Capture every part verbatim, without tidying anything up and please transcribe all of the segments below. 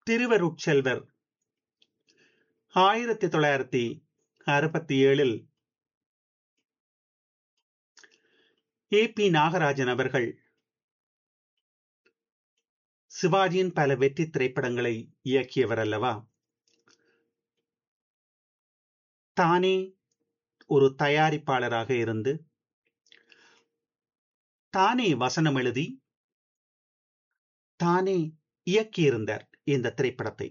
திருவருட்செல்வர் ஆயிரத்தி தொள்ளாயிரத்தி அறுபத்தி ஏழில் ஏ பி நாகராஜன் அவர்கள் சிவாஜியின் பல வெற்றி திரைப்படங்களை இயக்கியவர் அல்லவா? தானே ஒரு தயாரிப்பாளராக இருந்து தானே வசனம் எழுதி தானே இயக்கியிருந்தார் இந்த திரைப்படத்தை.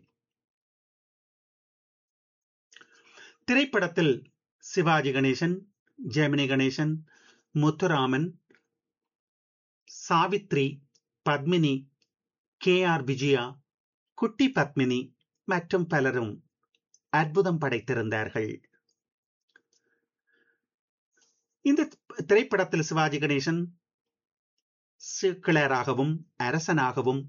திரைப்படத்தில் சிவாஜி கணேசன், ஜெமினி கணேசன், முத்துராமன், சாவித்ரி, பத்மினி, கே ஆர் விஜயா, குட்டி பத்மினி மற்றும் பலரும் அற்புதம் படைத்திருந்தார்கள். இந்த திரைப்படத்தில் சிவாஜி கணேசன் சிக்கிளராகவும் அரசனாகவும்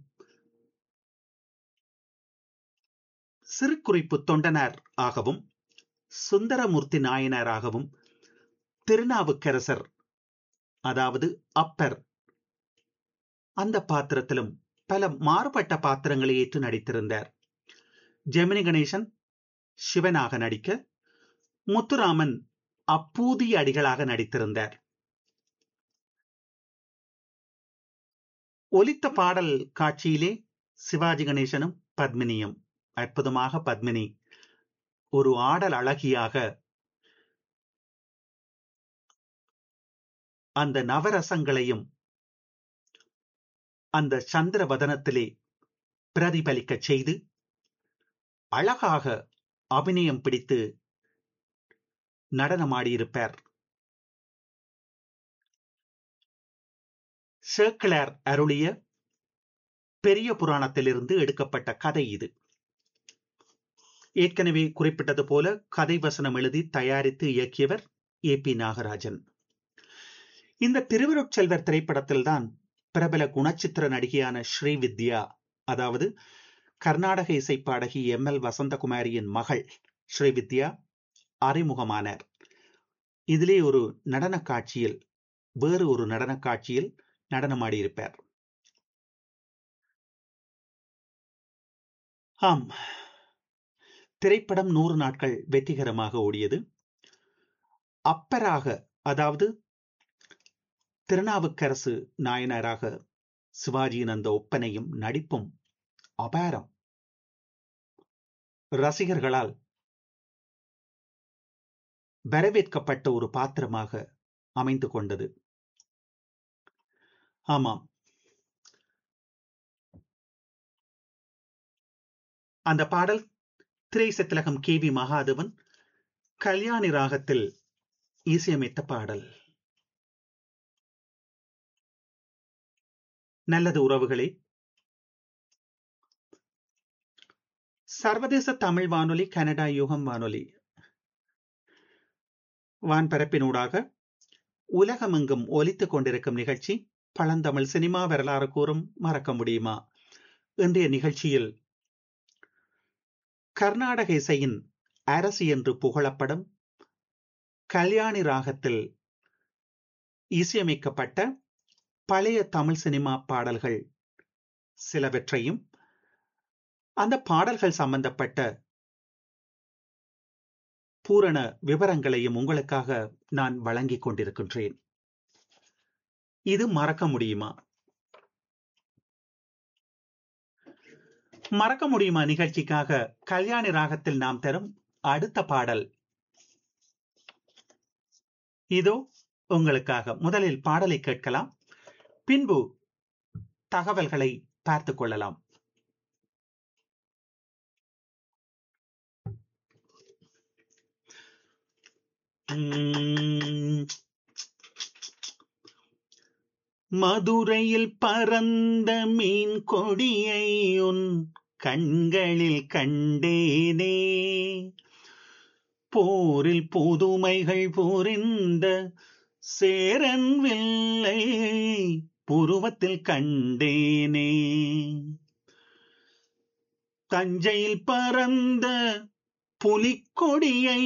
சிறு குறிப்பு தொண்டனார் ஆகவும் சுந்தரமூர்த்தி நாயனாராகவும் திருநாவுக்கரசர் அதாவது அப்பர் அந்த பாத்திரத்திலும் பல மாறுபட்ட பாத்திரங்களை ஏற்று நடித்திருந்தார். ஜெமினி கணேசன் சிவனாக நடிக்க, முத்துராமன் அப்பூதி அடிகளாக நடித்திருந்தார். ஒலித்த பாடல் காட்சியிலே சிவாஜி கணேசனும் பத்மினியும் அற்புதமாக, பத்மினி ஒரு ஆடல் அழகியாக அந்த நவரசங்களையும் அந்த சந்திர வதனத்திலே பிரதிபலிக்க செய்து அழகாக அபிநயம் பிடித்து நடனமாடியிருப்பார். சேக்கிழார் அருளிய பெரிய புராணத்திலிருந்து எடுக்கப்பட்ட கதை இது. ஏற்கனவே குறிப்பிட்டது போல கதை வசனம் எழுதி தயாரித்து இயக்கியவர் ஏ பி நாகராஜன். இந்த திருவருட்செல்வர் திரைப்படத்தில்தான் பிரபல குணச்சித்திர நடிகையான ஸ்ரீவித்யா, அதாவது கர்நாடக இசை பாடகி எம் எல் வசந்தகுமாரியின் மகள் ஸ்ரீவித்யா அறிமுகமானார். இதிலே ஒரு நடன காட்சியில், வேறு ஒரு நடன காட்சியில் நடனமாடியிருப்பார். ஆம், திரைப்படம் நூறு நாட்கள் வெற்றிகரமாக ஓடியது. அப்பராக, அதாவது திருநாவுக்கரசு நாயனராக சிவாஜியின் அந்த ஒப்பனையும் நடிப்பும் அபாரம். ரசிகர்களால் வரவேற்கப்பட்ட ஒரு பாத்திரமாக அமைந்து கொண்டது. ஆமாம், அந்த பாடல் திரை சத்திலகம் கே வி மகாதேவன் கல்யாணி ராகத்தில் இசையமைத்த பாடல். நல்லது உறவுகளே, சர்வதேச தமிழ் வானொலி, கனடா யுகம் வானொலி வான்பரப்பினூடாக உலகமெங்கும் ஒலித்துக் கொண்டிருக்கும் நிகழ்ச்சி பழந்தமிழ் சினிமா வரலாறு கூறும் மறக்க முடியுமா? இன்றைய நிகழ்ச்சியில் கர்நாடக இசையின் அரசி என்று புகழப்படும் கல்யாணி ராகத்தில் இசையமைக்கப்பட்ட பழைய தமிழ் சினிமா பாடல்கள் சிலவற்றையும், அந்த பாடல்கள் சம்பந்தப்பட்ட பூரண விவரங்களையும் உங்களுக்காக நான் வழங்கிக் கொண்டிருக்கின்றேன். இது மறக்க முடியுமா? மறக்க முடியுமா நிகழ்ச்சிக்காக கல்யாணி ராகத்தில் நாம் தரும் அடுத்த பாடல் இதோ உங்களுக்காக. முதலில் பாடலை கேட்கலாம், பின்பு தகவல்களை பார்த்துக் கொள்ளலாம். மதுரையில் பறந்த மீன் கொடியை உன் கண்களில் கண்டேனே, போரில் புதுமைகள் புரிந்த சேரன் வில்லை புருவத்தில் கண்டேனே, தஞ்சையில் பறந்த புலிக்கொடியை